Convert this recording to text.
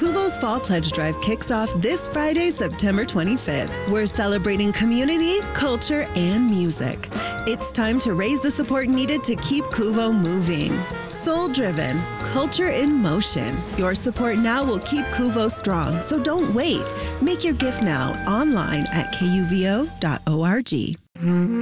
Kuvo's Fall Pledge Drive kicks off this Friday, September 25th. We're celebrating community, culture, and music. It's time to raise the support needed to keep Kuvo moving. Soul-driven, culture in motion. Your support now will keep Kuvo strong, so don't wait. Make your gift now online at kuvo.org.